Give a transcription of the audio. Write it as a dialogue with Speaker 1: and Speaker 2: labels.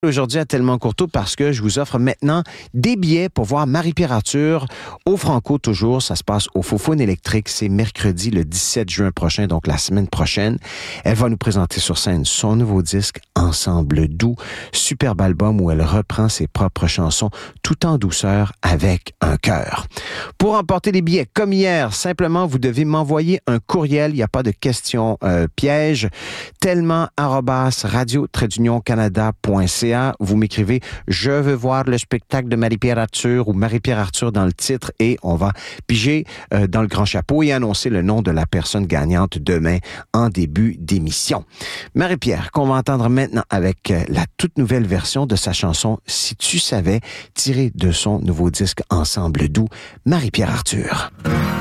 Speaker 1: Aujourd'hui à Tellement Courteau parce que je vous offre maintenant des billets pour voir Marie-Pierre Arthur au Franco toujours. Ça se passe au Faux-Faune électrique. C'est mercredi le 17 juin prochain, donc la semaine prochaine. Elle va nous présenter sur scène son nouveau disque Ensemble doux, superbe album où elle reprend ses propres chansons tout en douceur avec un cœur. Pour emporter les billets comme hier, simplement vous devez m'envoyer un courriel. Il n'y a pas de questions pièges. Tellement@radio-canada.ca. Vous m'écrivez « Je veux voir le spectacle de Marie-Pierre Arthur » ou « Marie-Pierre Arthur » dans le titre et on va piger dans le grand chapeau et annoncer le nom de la personne gagnante demain en début d'émission. Marie-Pierre, qu'on va entendre maintenant avec la toute nouvelle version de sa chanson « Si tu savais » tirée de son nouveau disque Ensemble doux, Marie-Pierre Arthur.